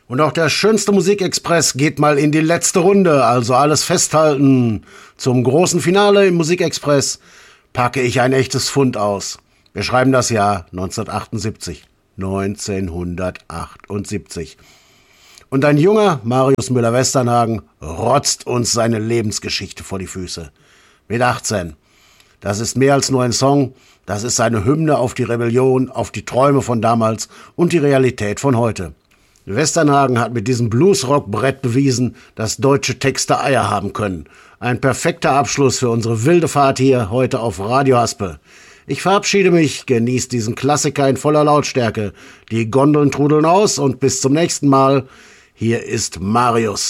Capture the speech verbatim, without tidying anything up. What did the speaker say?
Und auch der schönste Musikexpress geht mal in die letzte Runde, also alles festhalten. Zum großen Finale im Musikexpress packe ich ein echtes Fund aus. Wir schreiben das Jahr neunzehnhundertachtundsiebzig. neunzehnhundertachtundsiebzig. Und ein junger Marius Müller-Westernhagen rotzt uns seine Lebensgeschichte vor die Füße. Mit achtzehn. Das ist mehr als nur ein Song, das ist seine Hymne auf die Rebellion, auf die Träume von damals und die Realität von heute. Westernhagen hat mit diesem Bluesrock-Brett bewiesen, dass deutsche Texte Eier haben können. Ein perfekter Abschluss für unsere wilde Fahrt hier heute auf Radio Haspel. Ich verabschiede mich, genießt diesen Klassiker in voller Lautstärke. Die Gondeln trudeln aus und bis zum nächsten Mal. Hier ist Marius.